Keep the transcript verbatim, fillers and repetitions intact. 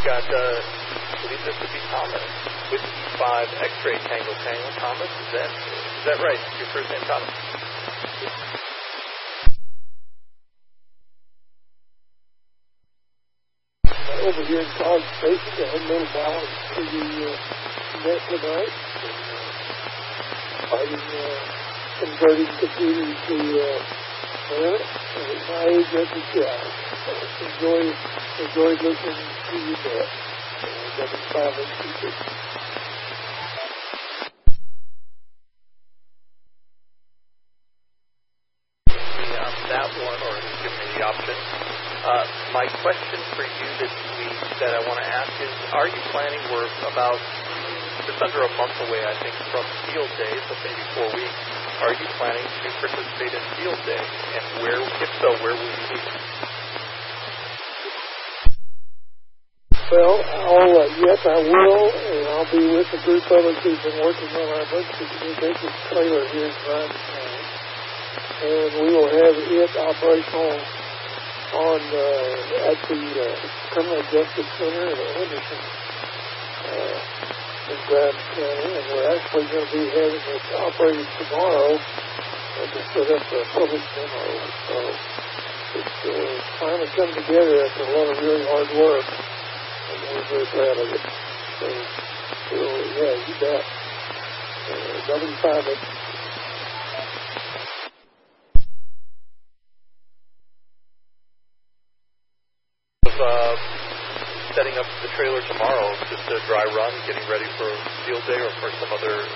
got, uh, I believe this would be Thomas, with E five X-ray Tango Tango. Thomas, is that, is that right? Your first name, Thomas? Over here in College Station, I had a little balance to the uh, net tonight. Fighting, uh, converting computers to uh, well, at my age, that's a challenge. Enjoy, enjoy listening to you net. W five H T C. That one, or give me the option. Uh, my question for you this week that I want to ask is, are you planning, we're about just under a month away, I think, from Field Day, so maybe four weeks. Are you planning to participate in Field Day? And where, if so, where will you be? Well, I'll, uh, yes, I will, and I'll be with a group of us who've been working on our emergency communications trailer here in Grimes. And we will have it operational on uh, at the uh, Criminal Justice Center in Henderson uh, in Grimes County, and we're actually going to be having it operating tomorrow uh, to set up a public demo. So it's uh, finally come together after a lot of really hard work, and we're very proud of it. So, so yeah, you bet. Uh, W five H. Uh, setting up the trailer tomorrow, just a dry run, getting ready for Field Day or for some other